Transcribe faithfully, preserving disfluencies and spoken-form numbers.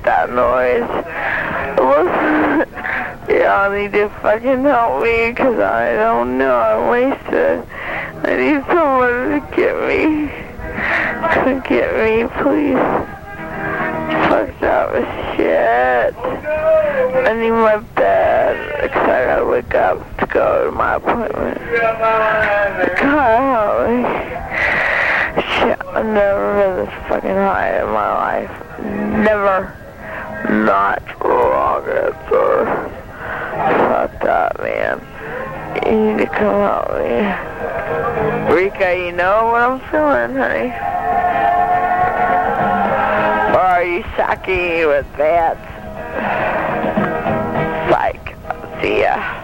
that noise. Well, y'all need to fucking help me, because I don't know, I'm wasted. I need someone to get me. Come get me, please. Fucked up as shit. I need my bed, because I gotta wake up to go to my appointment. God help me. Shit, I've never been this fucking high in my life. Never. Not rockets or fuck that, man. You need to come help me. Rika, you know what I'm feeling, honey? Or are you shocking me with that? Psych. See ya.